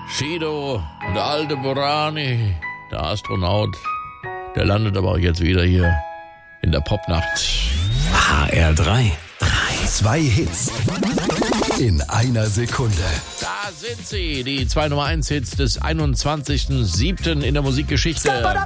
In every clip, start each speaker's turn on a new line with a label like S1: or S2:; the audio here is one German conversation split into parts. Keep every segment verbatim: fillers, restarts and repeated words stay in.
S1: Sido und der alte Borani, der Astronaut, der landet aber auch jetzt wieder hier in der Popnacht.
S2: H R drei. drei. Zwei Hits in einer Sekunde.
S1: Da sind sie, die zwei Nummer eins Hits des einundzwanzigsten siebten in der Musikgeschichte.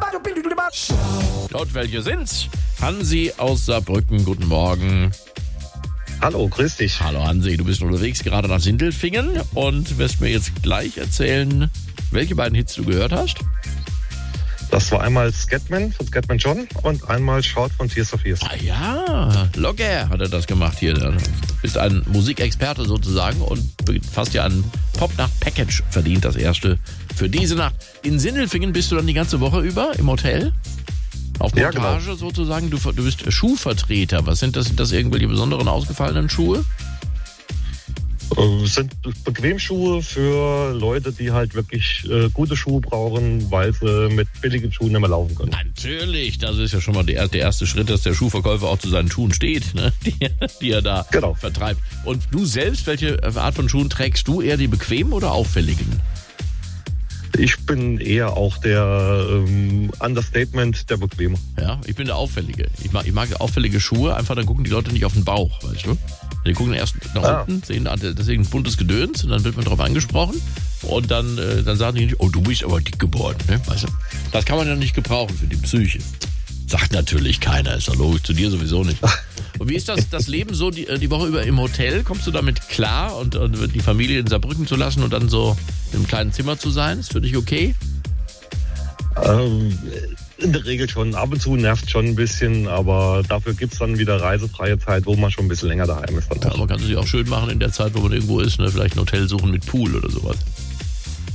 S1: Und welche sind's? Hansi aus Saarbrücken, guten Morgen.
S3: Hallo, grüß dich.
S1: Hallo Hansi, du bist unterwegs gerade nach Sindelfingen und wirst mir jetzt gleich erzählen, welche beiden Hits du gehört hast.
S3: Das war einmal Scatman von Scatman John und einmal Shout von Tears for Fears.
S1: Ah ja, locker hat er das gemacht hier. Du bist ein Musikexperte sozusagen und fast ja ein Popnacht-Package verdient, das erste für diese Nacht. In Sindelfingen bist du dann die ganze Woche über im Hotel? Auf Montage
S3: ja, genau.
S1: sozusagen? Du, du bist Schuhvertreter. Was sind das? Sind das irgendwelche besonderen ausgefallenen Schuhe?
S3: Es sind Bequemschuhe für Leute, die halt wirklich äh, gute Schuhe brauchen, weil sie mit billigen Schuhen nicht mehr laufen können.
S1: Natürlich, das ist ja schon mal der, der erste Schritt, dass der Schuhverkäufer auch zu seinen Schuhen steht, ne? die, die er da
S3: genau.
S1: vertreibt. Und du selbst, welche Art von Schuhen trägst du? Eher die bequemen oder auffälligen?
S3: Ich bin eher auch der ähm, Understatement, der Bequeme.
S1: Ja, ich bin der Auffällige. Ich mag, ich mag auffällige Schuhe, einfach dann gucken die Leute nicht auf den Bauch, weißt du? Die gucken erst nach ah. unten, sehen, das ist ein buntes Gedöns und dann wird man drauf angesprochen und dann, äh, dann sagen die nicht, oh, du bist aber dick geworden, ne? Weißt du? Das kann man ja nicht gebrauchen für die Psyche. Sagt natürlich keiner, ist ja logisch, zu dir sowieso nicht. Und wie ist das, das Leben so die, die Woche über im Hotel? Kommst du damit klar und, und die Familie in Saarbrücken zu lassen und dann so in einem kleinen Zimmer zu sein? Ist für dich okay?
S3: Ähm, in der Regel schon. Ab und zu nervt schon ein bisschen, aber dafür gibt es dann wieder reisefreie Zeit, wo man schon ein bisschen länger daheim ist.
S1: Ja, man kann es sich auch schön machen in der Zeit, wo man irgendwo ist. Ne? Vielleicht ein Hotel suchen mit Pool oder sowas.